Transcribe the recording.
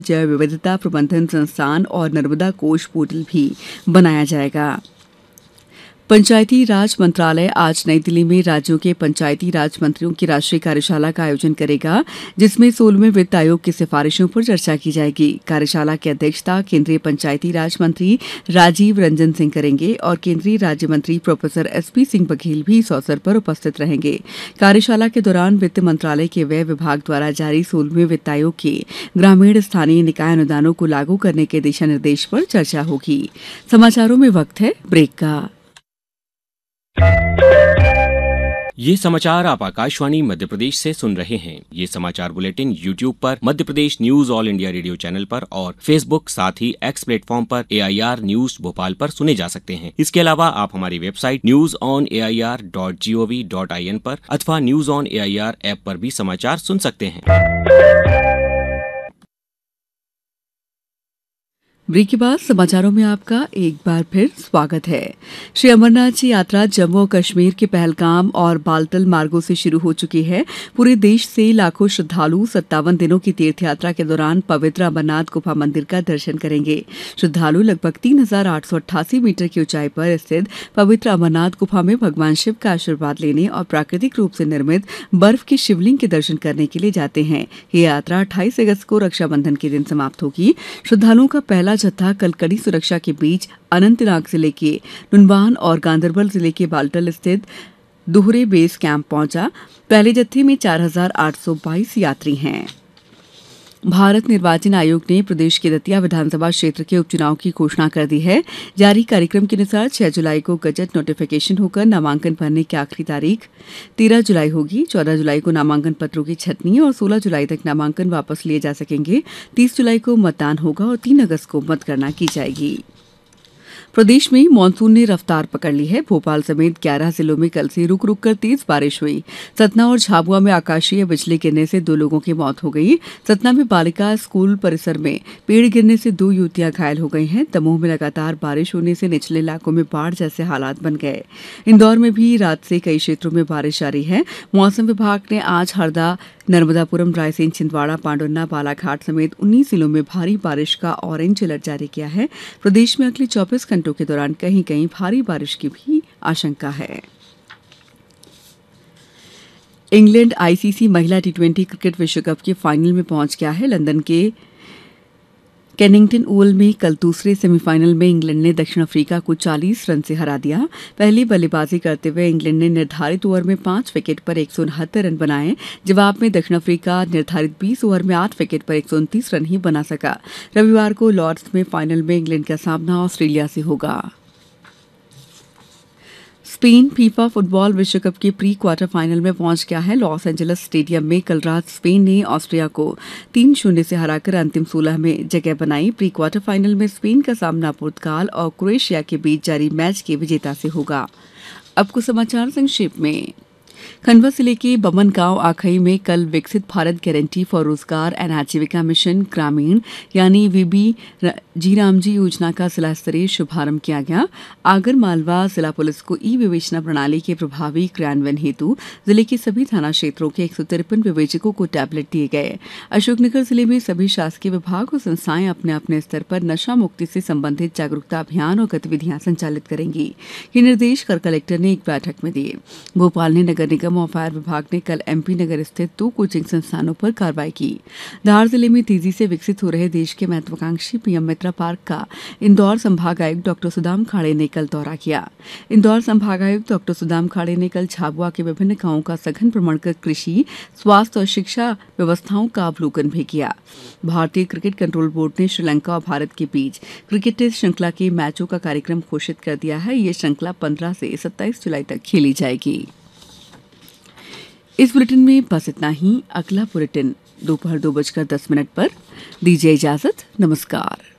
जैव विविधता प्रबंधन संस्थान और नर्मदा कोष पोर्टल भी बनाया जाएगा। पंचायती राज मंत्रालय आज नई दिल्ली में राज्यों के पंचायती राज मंत्रियों की राष्ट्रीय कार्यशाला का आयोजन करेगा, जिसमें 16वें वित्त आयोग की सिफारिशों पर चर्चा की जाएगी। कार्यशाला की अध्यक्षता केंद्रीय पंचायती राज मंत्री राजीव रंजन सिंह करेंगे और केंद्रीय राज्य मंत्री प्रोफेसर एसपी सिंह बघेल भी इस अवसर पर उपस्थित रहेंगे। कार्यशाला के दौरान वित्त मंत्रालय के व्यय विभाग द्वारा जारी 16वें वित्त आयोग के ग्रामीण स्थानीय निकाय अनुदानों को लागू करने के दिशा निर्देश पर चर्चा होगी। समाचारों में वक्त है ब्रेक का। ये समाचार आप आकाशवाणी मध्य प्रदेश से सुन रहे हैं। ये समाचार बुलेटिन YouTube पर Madhya Pradesh news all India radio channel पर और Facebook साथ ही X प्लेटफॉर्म पर AIR न्यूज भोपाल पर सुने जा सकते हैं। इसके अलावा आप हमारी वेबसाइट newsonair.gov.in पर अथवा न्यूज ऑन AIR ऐप पर भी समाचार सुन सकते हैं। ब्रेक के बाद समाचारों में आपका एक बार फिर स्वागत है। श्री अमरनाथ जी यात्रा जम्मू और कश्मीर के पहलगाम और बालतल मार्गों से शुरू हो चुकी है। पूरे देश से लाखों श्रद्धालु 57 दिनों की तीर्थ यात्रा के दौरान पवित्र अमरनाथ गुफा मंदिर का दर्शन करेंगे। श्रद्धालु लगभग 3,888 मीटर की ऊंचाई पर स्थित पवित्र अमरनाथ गुफा में भगवान शिव का आशीर्वाद लेने और प्राकृतिक रूप से निर्मित बर्फ के शिवलिंग के दर्शन करने के लिए जाते हैं। ये यात्रा 28 अगस्त को रक्षाबंधन के दिन समाप्त होगी। श्रद्धालुओं का पहला जत्था कल कड़ी सुरक्षा के बीच अनंतनाग जिले के नुनवान और गांदरबल जिले के बालतल स्थित दोहरे बेस कैंप पहुंचा। पहले जत्थे में 4,822 यात्री हैं। भारत निर्वाचन आयोग ने प्रदेश के दतिया विधानसभा क्षेत्र के उपचुनाव की घोषणा कर दी है। जारी कार्यक्रम के अनुसार 6 जुलाई को गजट नोटिफिकेशन होकर नामांकन भरने की आखिरी तारीख 13 जुलाई होगी। 14 जुलाई को नामांकन पत्रों की छंटनी और 16 जुलाई तक नामांकन वापस लिए जा सकेंगे। 30 जुलाई को मतदान होगा और 3 अगस्त को मतगणना की जाएगी। प्रदेश में मानसून ने रफ्तार पकड़ ली है। भोपाल समेत 11 जिलों में कल से रुक रुक कर तेज बारिश हुई। सतना और झाबुआ में आकाशीय बिजली गिरने से 2 लोगों की मौत हो गई। सतना में बालिका स्कूल परिसर में पेड़ गिरने से 2 युवतियां घायल हो गई हैं। दमोह में लगातार बारिश होने से निचले इलाकों में बाढ़ जैसे हालात बन गए। इंदौर में भी रात से कई क्षेत्रों में बारिश जारी है। मौसम विभाग ने आज हरदा, नर्मदापुरम, रायसेन, छिंदवाड़ा, पांडुन्ना, बालाघाट समेत 19 जिलों में भारी बारिश का ऑरेंज अलर्ट जारी किया है। प्रदेश में अगले 24 घंटों के दौरान कहीं कहीं भारी बारिश की भी आशंका है। इंग्लैंड आईसीसी महिला टी20 क्रिकेट विश्व कप के फाइनल में पहुंच गया है। लंदन के केनिंगटन ओवल में कल दूसरे सेमीफाइनल में इंग्लैंड ने दक्षिण अफ्रीका को 40 रन से हरा दिया। पहली बल्लेबाजी करते हुए इंग्लैंड ने निर्धारित ओवर में 5 विकेट पर 169 रन बनाए। जवाब में दक्षिण अफ्रीका निर्धारित 20 ओवर में 8 विकेट पर 129 रन ही बना सका। रविवार को लॉर्ड्स में फाइनल में इंग्लैंड का सामना ऑस्ट्रेलिया से होगा। स्पेन फीफा फुटबॉल विश्व कप के प्री क्वार्टर फाइनल में पहुंच गया है। लॉस एंजलिस स्टेडियम में कल रात स्पेन ने ऑस्ट्रिया को 3-0 से हराकर अंतिम 16 में जगह बनाई। प्री क्वार्टर फाइनल में स्पेन का सामना पुर्तगाल और क्रोएशिया के बीच जारी मैच के विजेता से होगा। अब कुछ समाचार संक्षेप में। खंडवा जिले के बमन गांव आखई में कल विकसित भारत गारंटी फॉर रोजगार एंड आजीविका मिशन ग्रामीण यानी वीबी जी रामजी योजना का जिला स्तरीय शुभारंभ किया गया। आगर मालवा जिला पुलिस को ई विवेचना प्रणाली के प्रभावी क्रियान्वयन हेतु जिले के सभी थाना क्षेत्रों के 153 विवेचकों को टैबलेट दिए गए। अशोकनगर जिले में सभी शासकीय विभाग और संस्थाएं अपने अपने स्तर पर नशा मुक्ति से संबंधित जागरूकता अभियान और गतिविधियां संचालित करेंगी। ये निर्देश कर कलेक्टर ने एक बैठक में दिए। भोपाल ने नगर निगम और फायर विभाग ने कल एमपी नगर स्थित 2 कोचिंग संस्थानों पर कार्रवाई की। धार जिले में तेजी से विकसित हो रहे देश के महत्वाकांक्षी पीएम मित्रा पार्क का इंदौर संभागायुक्त डॉक्टर सुदाम खाड़े ने कल दौरा किया। इंदौर संभागायुक्त डॉक्टर सुदाम खाड़े ने कल झाबुआ के विभिन्न गांवों का सघन भ्रमण कर कृषि, स्वास्थ्य और शिक्षा व्यवस्थाओं का अवलोकन भी किया। भारतीय क्रिकेट कंट्रोल बोर्ड ने श्रीलंका और भारत के बीच क्रिकेट टेस्ट श्रृंखला के मैचों का कार्यक्रम घोषित कर दिया है। ये श्रृंखला 15 से 27 जुलाई तक खेली जाएगी। इस बुलेटिन में बस इतना ही। अगला बुलेटिन दोपहर 2:10 पर। दीजिए इजाजत। नमस्कार।